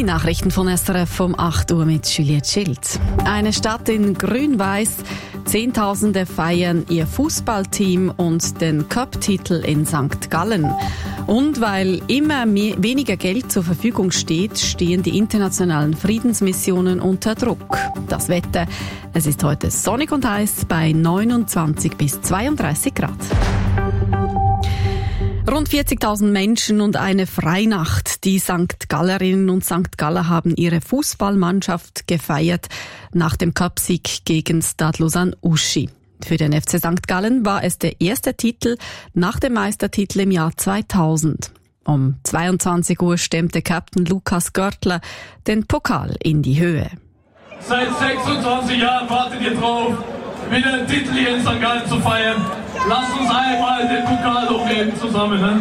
Nachrichten von SRF um 8 Uhr mit Juliette Schild. Eine Stadt in Grün-Weiß. Zehntausende feiern ihr Fußballteam und den Cup-Titel in St. Gallen. Und weil immer weniger Geld zur Verfügung steht, stehen die internationalen Friedensmissionen unter Druck. Das Wetter, es ist heute sonnig und heiß bei 29 bis 32 Grad. Rund 40.000 Menschen und eine Freinacht. Die St. Gallerinnen und St. Galler haben ihre Fußballmannschaft gefeiert nach dem Cupsieg gegen Stade Lausanne-Uschi. Für den FC St. Gallen war es der erste Titel nach dem Meistertitel im Jahr 2000. Um 22 Uhr stemmte Captain Lukas Görtler den Pokal in die Höhe. Seit 26 Jahren wartet ihr drauf, wieder einen Titel hier in St. Gallen zu feiern. Lasst uns einmal den Pokal hochheben zusammen. Ne?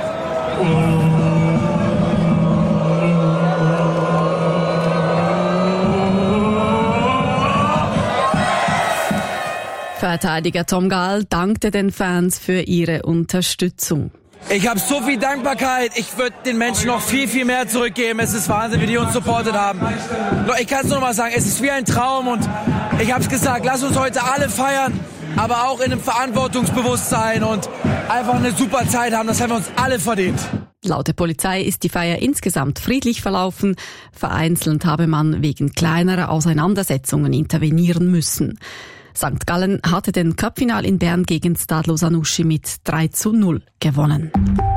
Verteidiger Tom Gahl dankte den Fans für ihre Unterstützung. Ich habe so viel Dankbarkeit. Ich würde den Menschen noch viel, viel mehr zurückgeben. Es ist Wahnsinn, wie die uns supportet haben. Ich kann es nur mal sagen, es ist wie ein Traum und ich habe es gesagt, lass uns heute alle feiern, aber auch in einem Verantwortungsbewusstsein und einfach eine super Zeit haben. Das haben wir uns alle verdient. Laut der Polizei ist die Feier insgesamt friedlich verlaufen. Vereinzelt habe man wegen kleinerer Auseinandersetzungen intervenieren müssen. St. Gallen hatte den Cupfinal in Bern gegen Stade Lausanne-Uschi mit 3:0 gewonnen.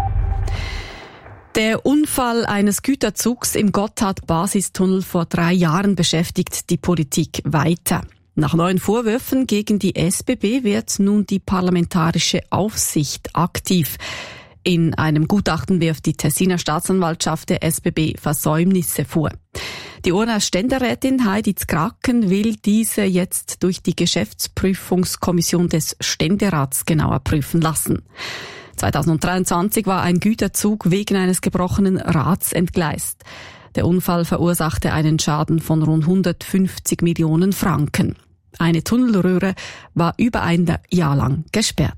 Der Unfall eines Güterzugs im Gotthard-Basistunnel vor 3 Jahren beschäftigt die Politik weiter. Nach neuen Vorwürfen gegen die SBB wird nun die parlamentarische Aufsicht aktiv. In einem Gutachten wirft die Tessiner Staatsanwaltschaft der SBB Versäumnisse vor. Die Urner Ständerätin Heidi Zkraken will diese jetzt durch die Geschäftsprüfungskommission des Ständerats genauer prüfen lassen. 2023 war ein Güterzug wegen eines gebrochenen Rads entgleist. Der Unfall verursachte einen Schaden von rund 150 Millionen Franken. Eine Tunnelröhre war über ein Jahr lang gesperrt.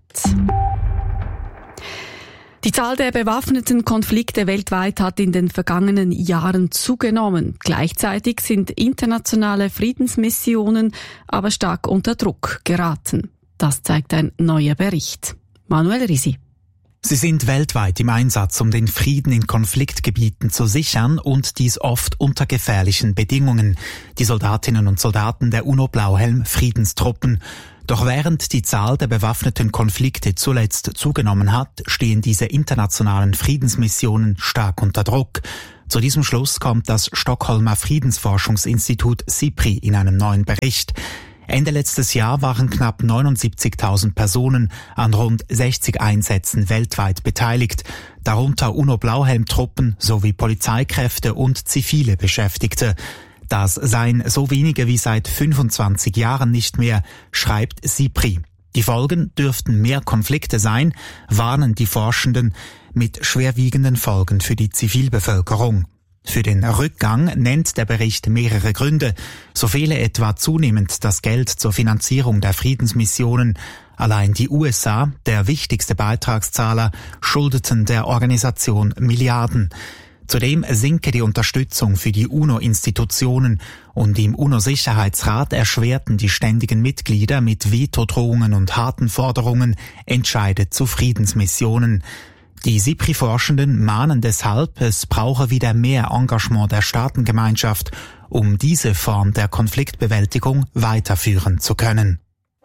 Die Zahl der bewaffneten Konflikte weltweit hat in den vergangenen Jahren zugenommen. Gleichzeitig sind internationale Friedensmissionen aber stark unter Druck geraten. Das zeigt ein neuer Bericht. Manuel Risi. Sie sind weltweit im Einsatz, um den Frieden in Konfliktgebieten zu sichern und dies oft unter gefährlichen Bedingungen. Die Soldatinnen und Soldaten der UNO-Blauhelm-Friedenstruppen. Doch während die Zahl der bewaffneten Konflikte zuletzt zugenommen hat, stehen diese internationalen Friedensmissionen stark unter Druck. Zu diesem Schluss kommt das Stockholmer Friedensforschungsinstitut SIPRI in einem neuen Bericht. Ende letztes Jahr waren knapp 79.000 Personen an rund 60 Einsätzen weltweit beteiligt, darunter UNO-Blauhelm-Truppen sowie Polizeikräfte und zivile Beschäftigte. Das seien so wenige wie seit 25 Jahren nicht mehr, schreibt SIPRI. Die Folgen dürften mehr Konflikte sein, warnen die Forschenden, mit schwerwiegenden Folgen für die Zivilbevölkerung. Für den Rückgang nennt der Bericht mehrere Gründe. So fehle etwa zunehmend das Geld zur Finanzierung der Friedensmissionen. Allein die USA, der wichtigste Beitragszahler, schuldeten der Organisation Milliarden. Zudem sinke die Unterstützung für die UNO-Institutionen und im UNO-Sicherheitsrat erschwerten die ständigen Mitglieder mit Vetodrohungen und harten Forderungen Entscheide zu Friedensmissionen. Die SIPRI-Forschenden mahnen deshalb, es brauche wieder mehr Engagement der Staatengemeinschaft, um diese Form der Konfliktbewältigung weiterführen zu können.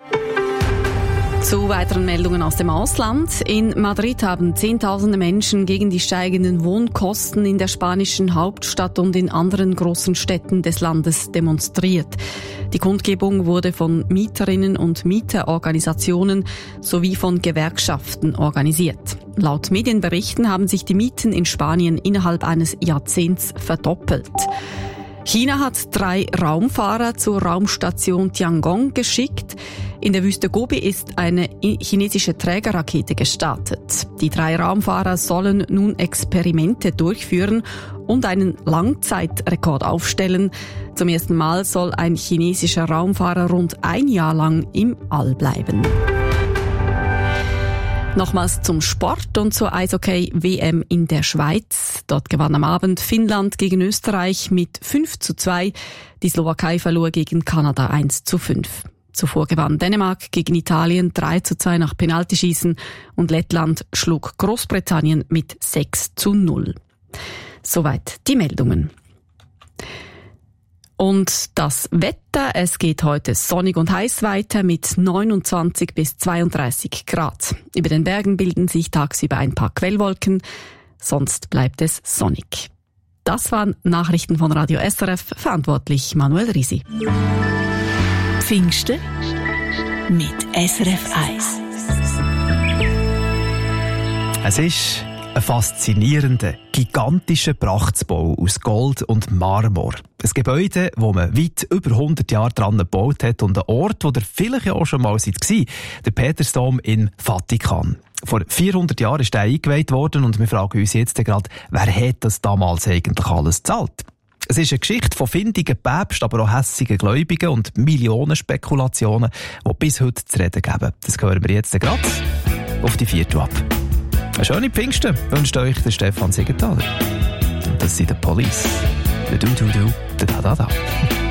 Zu weiteren Meldungen aus dem Ausland. In Madrid haben Zehntausende Menschen gegen die steigenden Wohnkosten in der spanischen Hauptstadt und in anderen großen Städten des Landes demonstriert. Die Kundgebung wurde von Mieterinnen und Mieterorganisationen sowie von Gewerkschaften organisiert. Laut Medienberichten haben sich die Mieten in Spanien innerhalb eines Jahrzehnts verdoppelt. China hat 3 Raumfahrer zur Raumstation Tiangong geschickt. In der Wüste Gobi ist eine chinesische Trägerrakete gestartet. Die 3 Raumfahrer sollen nun Experimente durchführen und einen Langzeitrekord aufstellen. Zum ersten Mal soll ein chinesischer Raumfahrer rund 1 Jahr lang im All bleiben. Nochmals zum Sport und zur Eishockey-WM in der Schweiz. Dort gewann am Abend Finnland gegen Österreich mit 5:2. Die Slowakei verlor gegen Kanada 1:5. Zuvor gewann Dänemark gegen Italien 3:2 nach Penaltyschießen und Lettland schlug Großbritannien mit 6:0. Soweit die Meldungen. Und das Wetter, es geht heute sonnig und heiß weiter mit 29 bis 32 Grad. Über den Bergen bilden sich tagsüber ein paar Quellwolken, sonst bleibt es sonnig. Das waren Nachrichten von Radio SRF, verantwortlich Manuel Risi. Pfingsten mit SRF 1. Es ist ein faszinierender, gigantischer Prachtsbau aus Gold und Marmor. Ein Gebäude, wo man weit über 100 Jahre dran gebaut hat und ein Ort, wo ihr vielleicht auch schon mal seid, der Petersdom im Vatikan. Vor 400 Jahren ist der eingeweiht worden und wir fragen uns jetzt gerade, wer hat das damals eigentlich alles gezahlt? Es ist eine Geschichte von findigen Päpsten, aber auch hässigen Gläubigen und Millionen Spekulationen, die bis heute zu reden geben. Das hören wir jetzt gerade auf die 4. ab. Eine schöne Pfingsten wünscht euch der Stefan Siegenthaler. Und das sind die Police. Der Du, der Da.